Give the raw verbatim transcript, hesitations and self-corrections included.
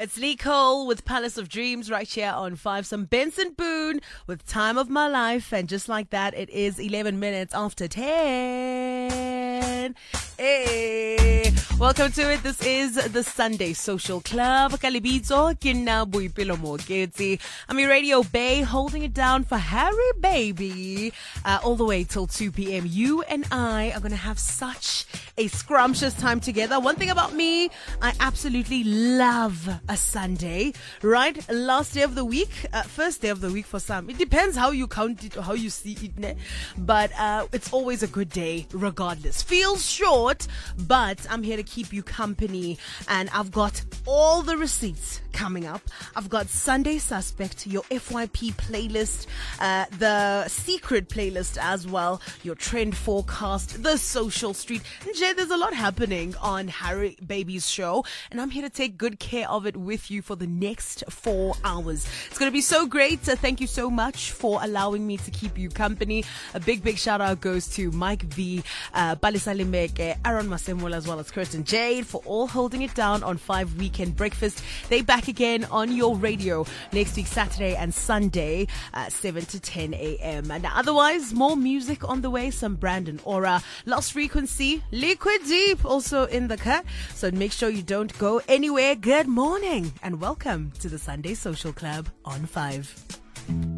It's Lee Cole with Palace of Dreams right here on five. Some Benson Boone with Time of My Life. And just like that, it is eleven minutes after ten. Hey, welcome to it. This is the Sunday Social Club. Kalibitso, Kina Buipilo Moketi. I'm your Radio Bay, holding it down for Harry Baby uh, all the way till two p.m. You and I are going to have such a scrumptious time together. One thing about me, I absolutely love a Sunday, right? Last day of the week, uh, first day of the week for some. It depends how you count it or how you see it, ne? But uh, it's always a good day regardless. Feels short, but I'm here to keep you company, and I've got all the receipts coming up. I've got Sunday Suspect, your F Y P playlist, uh, the secret playlist as well, your trend forecast, the social street. And Jay, there's a lot happening on Harry Baby's show, and I'm here to take good care of it with you for the next four hours. It's going to be so great. Uh, thank you so much for allowing me to keep you company. A big, big shout out goes to Mike V, uh, Balisa Limeke, Aaron Masemola, as well as Kirsten Jade for all holding it down on Five Weekend Breakfast. They back again on your radio next week, Saturday and Sunday, uh, seven to ten a.m. And otherwise, more music on the way. Some Brandon Aura, Lost Frequency, Liquid Deep also in the cut. So make sure you don't go anywhere. Good morning and welcome to the Sunday Social Club on Five.